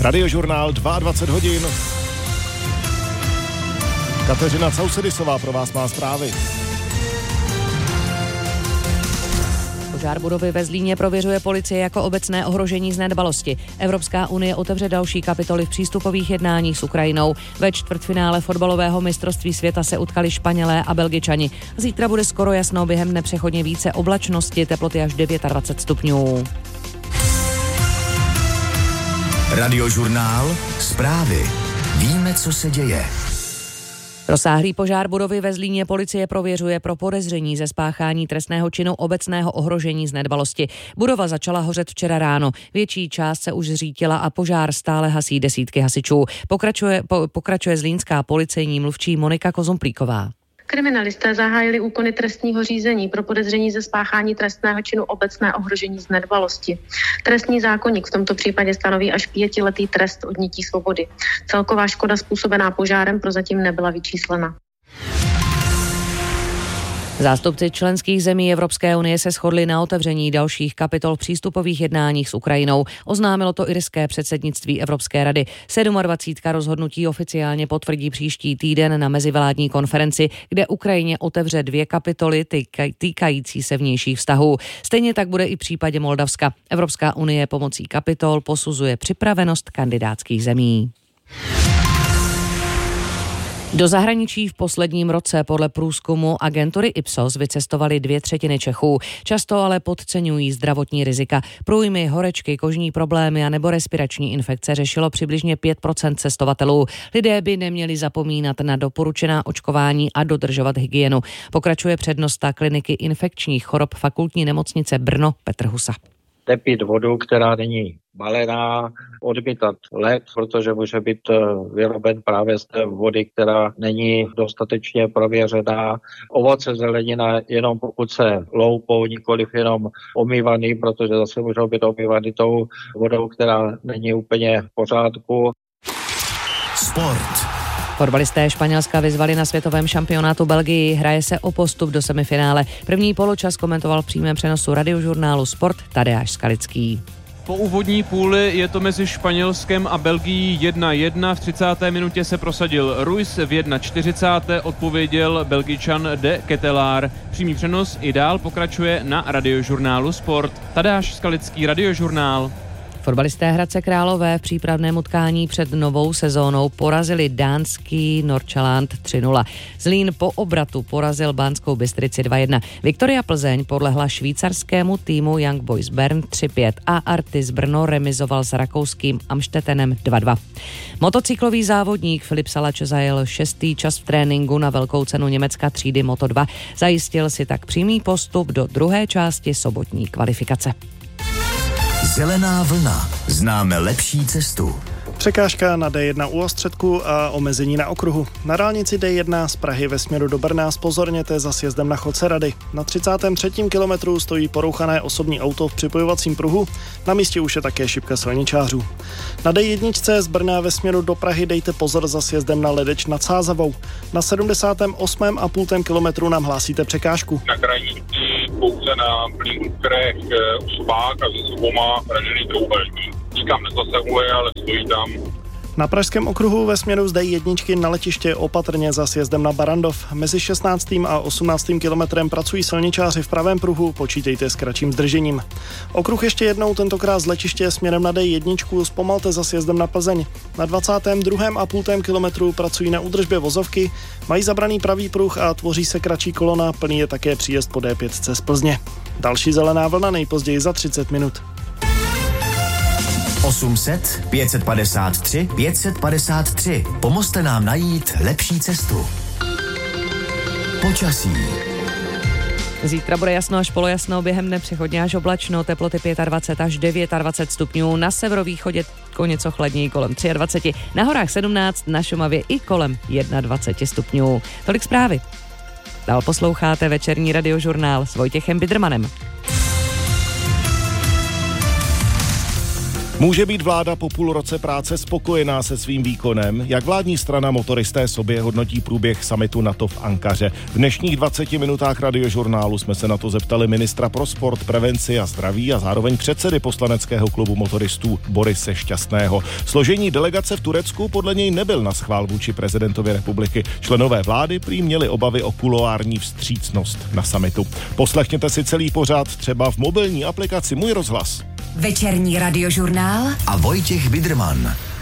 Radiožurnál 22 hodin. Kateřina Causedisová pro vás má zprávy. Požár budovy ve Zlíně prověřuje policie jako obecné ohrožení z nedbalosti. Evropská unie otevře další kapitoly v přístupových jednáních s Ukrajinou. Ve čtvrtfinále fotbalového mistrovství světa se utkali Španělé a Belgičani. Zítra bude skoro jasno, během dne přechodně více oblačnosti, teploty až 29 stupňů. Radiožurnál, zprávy. Víme, co se děje. Rozsáhlý požár budovy ve Zlíně policie prověřuje pro podezření ze spáchání trestného činu obecného ohrožení z nedbalosti. Budova začala hořet včera ráno. Větší část se už zřítila a požár stále hasí desítky hasičů. Pokračuje zlínská policejní mluvčí Monika Kozumplíková. Kriminalisté zahájili úkony trestního řízení pro podezření ze spáchání trestného činu obecné ohrožení z nedbalosti. Trestní zákoník v tomto případě stanoví až 5letý trest odnětí svobody. Celková škoda způsobená požárem prozatím nebyla vyčíslena. Zástupci členských zemí Evropské unie se shodli na otevření dalších kapitol v přístupových jednáních s Ukrajinou. Oznámilo to irské předsednictví Evropské rady. 27. rozhodnutí oficiálně potvrdí příští týden na mezivládní konferenci, kde Ukrajině otevře 2 kapitoly týkající se vnějších vztahů. Stejně tak bude i v případě Moldavska. Evropská unie pomocí kapitol posuzuje připravenost kandidátských zemí. Do zahraničí v posledním roce podle průzkumu agentury Ipsos vycestovali 2/3 Čechů. Často ale podceňují zdravotní rizika. Průjmy, horečky, kožní problémy a nebo respirační infekce řešilo přibližně 5% cestovatelů. Lidé by neměli zapomínat na doporučená očkování a dodržovat hygienu. Pokračuje přednosta kliniky infekčních chorob Fakultní nemocnice Brno Petr Husa. Nepít vodu, která není balená, odmítat led, protože může být vyroben právě z té vody, která není dostatečně prověřená. Ovoce, zelenina jenom pokud se loupou, nikoliv jenom omývaný, protože zase můžou být omývaný tou vodou, která není úplně v pořádku. Sport. Fotbalisté Španělska vyzvali na světovém šampionátu Belgii. Hraje se o postup do semifinále. První poločas komentoval v přímém přenosu radiožurnálu Sport Tadeáš Skalický. Po úvodní půli je to mezi Španělskem a Belgií 1-1. V 30. minutě se prosadil Ruiz, v 41. odpověděl Belgičan de Ketelaar. Přímý přenos i dál pokračuje na radiožurnálu Sport. Tadeáš Skalický, radiožurnál. Fotbalisté Hradce Králové v přípravném utkání před novou sezónou porazili dánský Nordsjælland 3-0. Zlín po obratu porazil Banskou Bystrici 2-1. Viktoria Plzeň podlehla švýcarskému týmu Young Boys Bern 3-5 a Artis Brno remizoval s rakouským Amstetenem 2-2. Motocyklový závodník Filip Salač zajel 6. čas v tréninku na velkou cenu Německa třídy Moto2. Zajistil si tak přímý postup do druhé části sobotní kvalifikace. Zelená vlna. Známe lepší cestu. Překážka na D1 u Ostředku a omezení na okruhu. Na dálnici D1 z Prahy ve směru do Brna zpozorněte za sjezdem na Chodce Rady. Na 33. kilometru stojí porouchané osobní auto v připojovacím pruhu, na místě už je také šipka silničářů. Na D1 z Brna ve směru do Prahy dejte pozor za sjezdem na Ledeč nad Sázavou. Na 78,5 kilometru nám hlásíte překážku. Na krajnici pouze na plných úkrech osobák a se sebou má ražený trouhelník. Nikam nezasahuje, ale stojí tam. Na pražském okruhu ve směru z D1 na letiště opatrně za sjezdem na Barandov. Mezi 16. a 18. kilometrem pracují silničáři v pravém pruhu, počítejte s kratším zdržením. Okruh ještě jednou, tentokrát z letiště směrem na D1, zpomalte za sjezdem na Plzeň. Na 22,5 kilometru pracují na údržbě vozovky, mají zabraný pravý pruh a tvoří se kratší kolona, plný je také příjezd po D5 z Plzně. Další zelená vlna nejpozději za 30 minut. 800 553 553. Pomozte nám najít lepší cestu. Počasí. Zítra bude jasno až polojasno, během dne přechodně až oblačno, teploty 25 až 29 stupňů, na severovýchodě o něco chladněji kolem 23, na horách 17, na Šumavě i kolem 21 stupňů. Tolik zprávy. Dál posloucháte večerní radiožurnál s Vojtěchem Bidrmanem. Může být vláda po půl roce práce spokojená se svým výkonem? Jak vládní strana Motoristé sobě hodnotí průběh summitu NATO v Ankaře? V dnešních 20 minutách Radiožurnálu jsme se na to zeptali ministra pro sport, prevenci a zdraví a zároveň předsedy poslaneckého klubu motoristů Borise Šťastného. Složení delegace v Turecku podle něj nebyl na schvál vůči prezidentovi republiky. Členové vlády prý měli obavy o kuloární vstřícnost na summitu. Poslechněte si celý pořad třeba v mobilní aplikaci Můj rozhlas. Večerní Radiožurnál a Vojtěch Biederman.